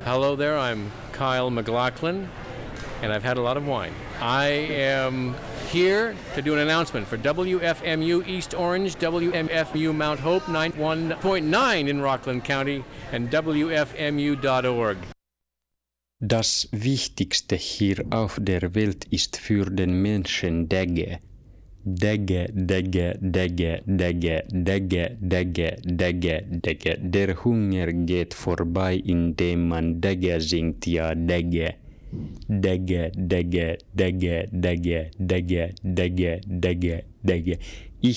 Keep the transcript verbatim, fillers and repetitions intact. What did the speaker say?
Hello there, I'm Kyle McLaughlin, and I've had a lot of wine. I am here to do an announcement for W F M U East Orange, W M F U Mount Hope, ninety-one point nine in Rockland County, and W F M U dot org. Das Wichtigste hier auf der Welt ist für den Menschen Degge. Degge, Degge, Degge, Degge, Degge, Degge, Degge, Degge. Der Hunger geht vorbei, indem man Degge singt, ja Degge. Degge, Degge, Degge, Degge, Degge, Degge, Degge, Degge.